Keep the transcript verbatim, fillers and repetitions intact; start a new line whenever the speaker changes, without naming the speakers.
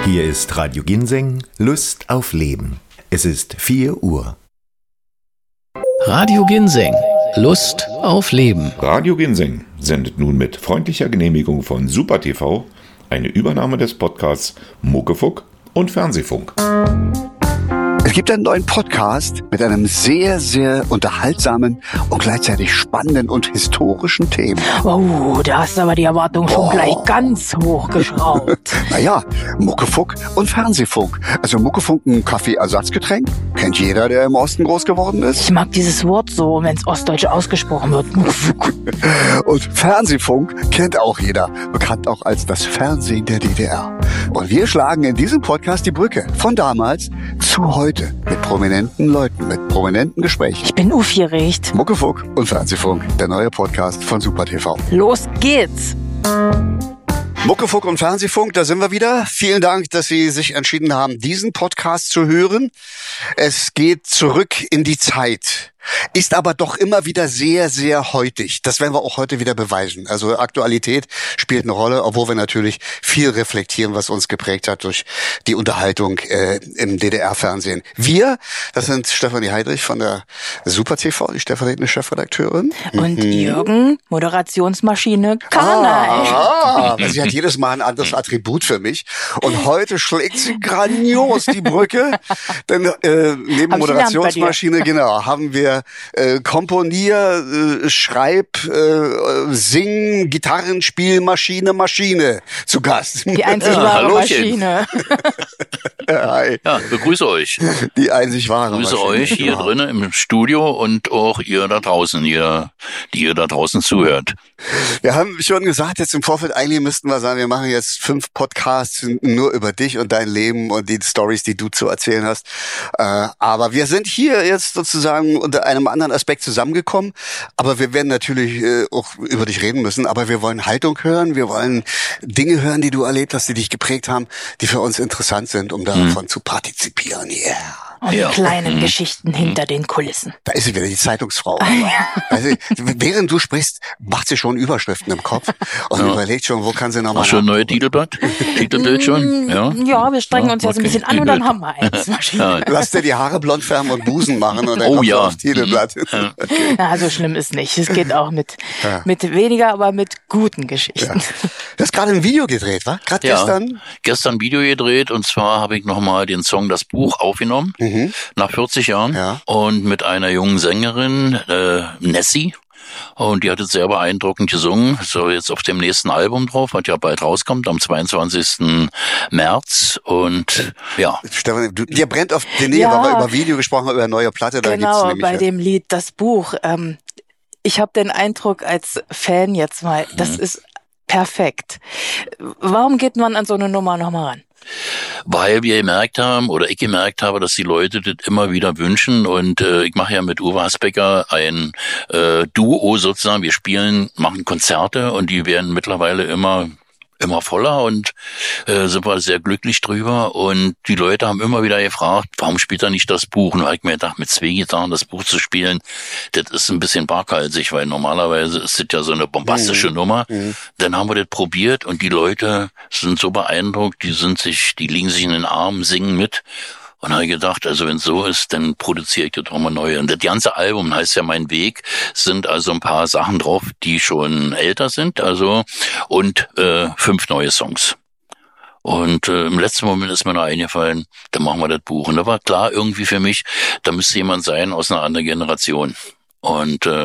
Hier ist Radio Ginseng, Lust auf Leben. Es ist vier Uhr.
Radio Ginseng, Lust auf Leben.
Radio Ginseng sendet nun mit freundlicher Genehmigung von Super T V eine Übernahme des Podcasts Muckefuck und Fernsehfunk.
Es gibt einen neuen Podcast mit einem sehr, sehr unterhaltsamen und gleichzeitig spannenden und historischen Thema.
Oh, da hast du aber die Erwartung schon oh. gleich ganz hochgeschraubt.
Naja, Muckefuck und Fernsehfunk. Also Muckefuck, ein Kaffeeersatzgetränk. Kennt jeder, der im Osten groß geworden ist.
Ich mag dieses Wort so, wenn es ostdeutsch ausgesprochen wird. Muckefuck.
Und Fernsehfunk kennt auch jeder. Bekannt auch als das Fernsehen der D D R. Und wir schlagen in diesem Podcast die Brücke von damals zu heute. Mit prominenten Leuten, mit prominenten Gesprächen.
Ich bin aufgeregt.
Muckefuck und Fernsehfunk, der neue Podcast von Super T V.
Los geht's!
Muckefuck und Fernsehfunk, da sind wir wieder. Vielen Dank, dass Sie sich entschieden haben, diesen Podcast zu hören. Es geht zurück in die Zeit. Ist aber doch immer wieder sehr, sehr heutig. Das werden wir auch heute wieder beweisen. Also Aktualität spielt eine Rolle, obwohl wir natürlich viel reflektieren, was uns geprägt hat durch die Unterhaltung äh, im D D R-Fernsehen. Wir, das sind Stefanie Heidrich von der Super T V, die stellvertretende Chefredakteurin.
Und mhm. Jürgen, Moderationsmaschine
Kanal. Ah, ah, sie hat jedes Mal ein anderes Attribut für mich. Und heute schlägt sie grandios die Brücke. Denn äh, neben Hab Moderationsmaschine, genau, haben wir Äh, Komponier, äh, Schreib, äh, Sing, Gitarrenspielmaschine, Maschine zu Gast.
Die einzig ja, wahre Maschine.
Hi. Ja, begrüße euch.
Die einzig wahre
begrüße
Maschine.
Begrüße euch hier ja. drinnen im Studio und auch ihr da draußen, ihr, die ihr da draußen zuhört.
Wir haben schon gesagt, jetzt im Vorfeld, eigentlich müssten wir sagen, wir machen jetzt fünf Podcasts nur über dich und dein Leben und die Stories, die du zu erzählen hast. Äh, aber wir sind hier jetzt sozusagen unter einem anderen Aspekt zusammengekommen. Aber wir werden natürlich äh, auch über dich reden müssen. Aber wir wollen Haltung hören. Wir wollen Dinge hören, die du erlebt hast, die dich geprägt haben, die für uns interessant sind, um davon mhm. zu partizipieren. Yeah.
Und ja. kleinen Geschichten hinter den Kulissen.
Da ist sie wieder, die Zeitungsfrau. Also, während du sprichst, macht sie schon Überschriften im Kopf und ja. überlegt schon, wo kann sie nochmal...
Hast du schon ein neues Titelblatt? Titelbild schon? Ja,
ja wir strengen ja, uns jetzt okay. ein bisschen an und dann haben wir eins.
Ja. Lass dir die Haare blond färben und Busen machen und dann
oh,
kommst
ja.
du aufs Titelblatt.
Ja.
Okay. Na, so schlimm ist nicht. Es geht auch mit, ja. mit weniger, aber mit guten Geschichten.
Ja. Du hast gerade ein Video gedreht, wa? Gerade
ja.
gestern?
Gestern ein Video gedreht und zwar habe ich nochmal den Song Das Buch aufgenommen. Mhm. Nach vierzig Jahren ja. und mit einer jungen Sängerin, äh, Nessie. Und die hat es sehr beeindruckend gesungen. So jetzt auf dem nächsten Album drauf, was ja bald rauskommt, am zweiundzwanzigsten März. Und ja.
Stefan, du, dir brennt auf den Nähe,
ja,
weil wir über Video gesprochen haben, über eine neue Platte. Da
genau,
gibt's nämlich
bei
ja.
dem Lied Das Buch. Ähm, ich habe den Eindruck als Fan jetzt mal, das mhm. ist perfekt. Warum geht man an so eine Nummer nochmal ran?
Weil wir gemerkt haben, oder ich gemerkt habe, dass die Leute das immer wieder wünschen und äh, ich mache ja mit Uwe Hasbecker ein äh, Duo sozusagen, wir spielen, machen Konzerte und die werden mittlerweile immer immer voller und äh, sind wir sehr glücklich drüber und die Leute haben immer wieder gefragt, warum spielt er nicht das Buch? Und da habe ich mir gedacht, mit zwei Gitarren das Buch zu spielen, das ist ein bisschen waghalsig, weil normalerweise ist das ja so eine bombastische mhm. Nummer. Mhm. Dann haben wir das probiert und die Leute sind so beeindruckt, die sind sich, die liegen sich in den Armen, singen mit. Und habe ich gedacht, also wenn es so ist, dann produziere ich das auch mal neu. Und das ganze Album heißt ja Mein Weg, sind also ein paar Sachen drauf, die schon älter sind, also und äh, fünf neue Songs. Und äh, im letzten Moment ist mir noch eingefallen, dann machen wir das Buch. Und da war klar irgendwie für mich, da müsste jemand sein aus einer anderen Generation. Und äh,